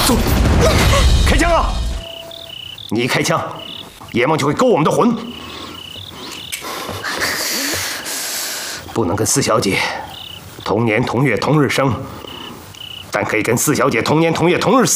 走，开枪啊！你一开枪，野梦就会勾我们的魂，不能跟四小姐同年同月同日生，但可以跟四小姐同年同月同日死。